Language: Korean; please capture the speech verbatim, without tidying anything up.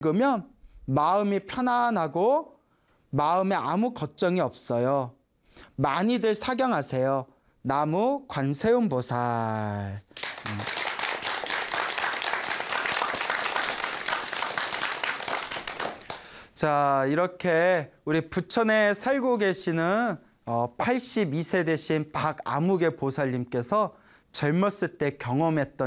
읽으면 마음이 편안하고 마음에 아무 걱정이 없어요. 많이들 사경하세요. 나무 관세음 보살. 자, 이렇게 우리 부천에 살고 계시는 팔십이 세 되신 박아무개 보살님께서 젊었을 때 경험했던